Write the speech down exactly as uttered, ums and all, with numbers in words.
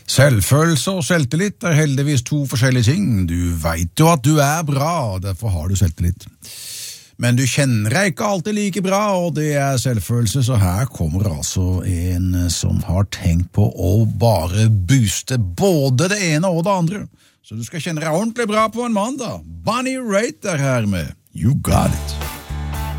Selvfølelse og selvtillit er heldigvis to forskjellige ting. Du vet jo at du er bra, og derfor har du selvtillit. Men du kjenner deg ikke alltid like bra, og det er selvfølelse, så her kommer altså en som har tenkt på å bare booste både det ene og det andre. Så du skal kjenne deg ordentlig bra på en mandag. Bonnie Raitt er her med You Got It.